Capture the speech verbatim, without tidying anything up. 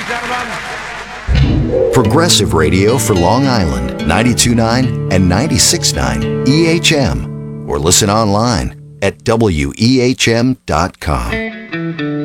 and gentlemen. Progressive Radio for Long Island, ninety-two point nine and ninety-six point nine E H M. Or listen online at W E H M dot com.